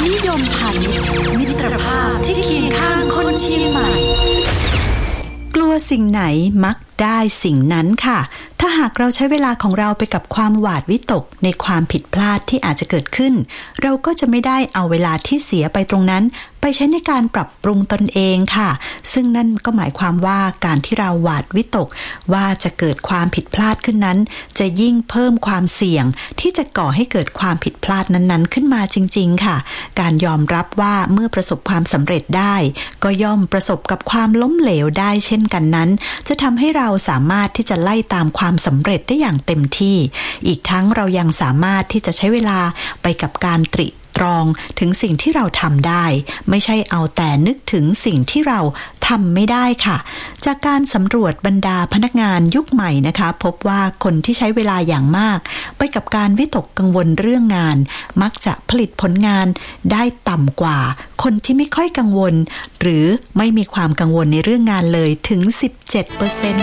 นิยมพาณิชย์มิตรภาพที่เคียงข้างคนเชียงใหม่กลัวสิ่งไหนมักได้สิ่งนั้นค่ะถ้าหากเราใช้เวลาของเราไปกับความหวาดวิตกในความผิดพลาดที่อาจจะเกิดขึ้นเราก็จะไม่ได้เอาเวลาที่เสียไปตรงนั้นไปใช้ในการปรับปรุงตนเองค่ะซึ่งนั่นก็หมายความว่าการที่เราหวาดวิตกว่าจะเกิดความผิดพลาดขึ้นนั้นจะยิ่งเพิ่มความเสี่ยงที่จะก่อให้เกิดความผิดพลาดนั้นๆขึ้นมาจริงๆค่ะการยอมรับว่าเมื่อประสบความสำเร็จได้ก็ย่อมประสบกับความล้มเหลวได้เช่นกันนั้นจะทำให้เราสามารถที่จะไล่ตามความสำเร็จได้อย่างเต็มที่อีกทั้งเรายังสามารถที่จะใช้เวลาไปกับการตรีตรองถึงสิ่งที่เราทำได้ไม่ใช่เอาแต่นึกถึงสิ่งที่เราทำไม่ได้ค่ะจากการสำรวจบรรดาพนักงานยุคใหม่นะคะพบว่าคนที่ใช้เวลาอย่างมากไปกับการวิตกกังวลเรื่องงานมักจะผลิตผลงานได้ต่ำกว่าคนที่ไม่ค่อยกังวลหรือไม่มีความกังวลในเรื่องงานเลยถึง 17%